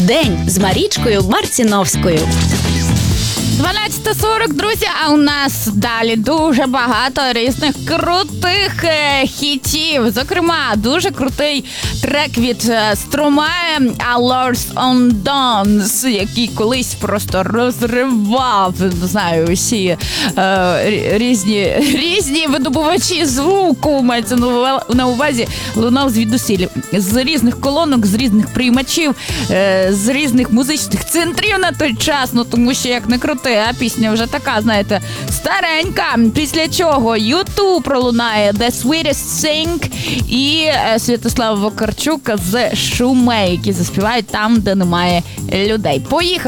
День з Марічкою Марціновською. 12:40, друзі, а у нас далі дуже багато різних крутих хітів. Зокрема, дуже крутий трек від Stromae «Allures on Dance», який колись просто розривав, не знаю, усі різні видобувачі звуку, мається на увазі, лунав звідусіль. З різних колонок, з різних приймачів, з різних музичних центрів на той час, ну тому що як не крути, а пісня вже така, знаєте, старенька. Після чого U2 пролунає The Sweetest Thing і Святослав Вакарчук з Шуме, які заспівають там, де немає людей. Поїхали!